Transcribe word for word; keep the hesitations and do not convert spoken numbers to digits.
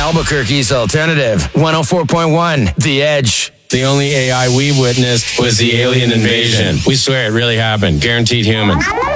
Albuquerque's alternative. one oh four point one, The Edge. The only A I we witnessed was the alien invasion. We swear it really happened. Guaranteed human.